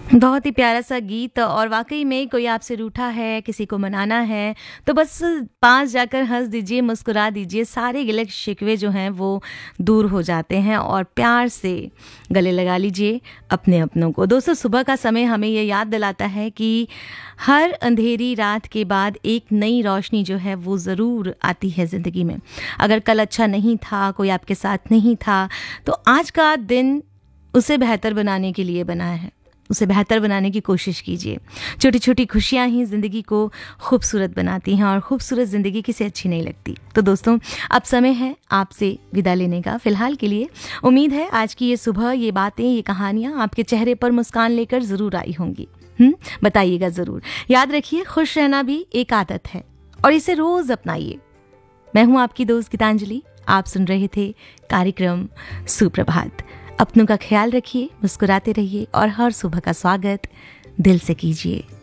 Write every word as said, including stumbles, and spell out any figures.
बहुत ही प्यारा सा गीत। और वाकई में कोई आपसे रूठा है, किसी को मनाना है, तो बस पास जाकर हंस दीजिए, मुस्कुरा दीजिए, सारे गिले शिकवे जो हैं वो दूर हो जाते हैं और प्यार से गले लगा लीजिए अपने अपनों को। दोस्तों, सुबह का समय हमें ये याद दिलाता है कि हर अंधेरी रात के बाद एक नई रोशनी जो है वो ज़रूर आती है ज़िंदगी में। अगर कल अच्छा नहीं था, कोई आपके साथ नहीं था, तो आज का दिन उसे बेहतर बनाने के लिए बना है। उसे बेहतर बनाने की कोशिश कीजिए। छोटी छोटी खुशियाँ ही ज़िंदगी को खूबसूरत बनाती हैं और खूबसूरत ज़िंदगी किसे अच्छी नहीं लगती। तो दोस्तों, अब समय है आपसे विदा लेने का फ़िलहाल के लिए। उम्मीद है आज की ये सुबह, ये बातें, ये कहानियाँ आपके चेहरे पर मुस्कान लेकर ज़रूर आई होंगी। हम्म बताइएगा ज़रूर। याद रखिए, खुश रहना भी एक आदत है और इसे रोज़ अपनाइए। मैं हूँ आपकी दोस्त गीतांजलि। आप सुन रहे थे कार्यक्रम सुप्रभात। अपनों का ख्याल रखिए, मुस्कुराते रहिए और हर सुबह का स्वागत दिल से कीजिए।